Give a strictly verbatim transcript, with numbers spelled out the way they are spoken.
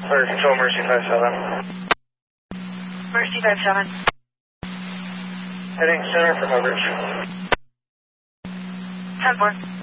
Fire Control, Mercy five seven. Mercy five seven. Heading center for coverage. ten four.